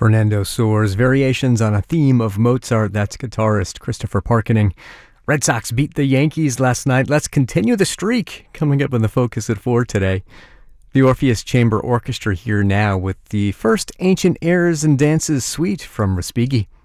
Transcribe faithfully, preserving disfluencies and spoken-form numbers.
Fernando Soares, variations on a theme of Mozart. That's guitarist Christopher Parkening. Red Sox beat the Yankees last night. Let's continue the streak. Coming up in the Focus at four today. The Orpheus Chamber Orchestra here now with the first Ancient Airs and Dances suite from Respighi.